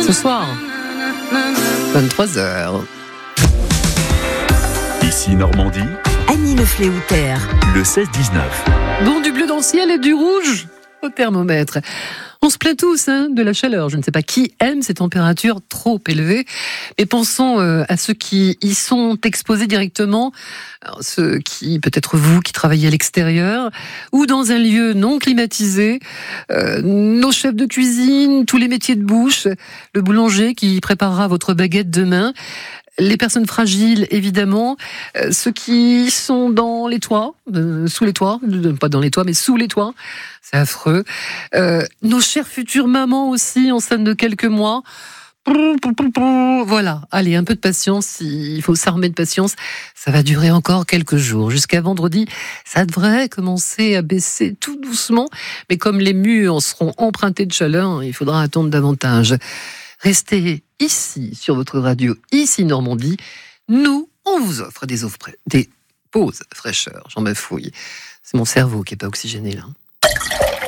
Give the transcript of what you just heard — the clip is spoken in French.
Ce soir, 23h. Ici Normandie, Annie Lefléoutère. le 16-19. Bon, du bleu dans le ciel et du rouge au thermomètre. On se plaint tous de la chaleur. Je ne sais pas qui aime ces températures trop élevées. Mais pensons à ceux qui y sont exposés directement. Alors, ceux qui, peut-être vous, qui travaillez à l'extérieur ou dans un lieu non climatisé. Nos chefs de cuisine, tous les métiers de bouche. Le boulanger qui préparera votre baguette demain. Les personnes fragiles, évidemment, ceux qui sont dans les toits, sous les toits, pas dans les toits, mais sous les toits, c'est affreux. Nos chères futures mamans aussi, enceintes de quelques mois. Voilà, allez, un peu de patience, il faut s'armer de patience. Ça va durer encore quelques jours. Jusqu'à vendredi, ça devrait commencer à baisser tout doucement. Mais comme les murs seront empruntés de chaleur, il faudra attendre davantage. Restez ici, sur votre radio, ici Normandie. Nous, on vous offre des pauses fraîcheur. J'en bafouille. C'est mon cerveau qui n'est pas oxygéné là.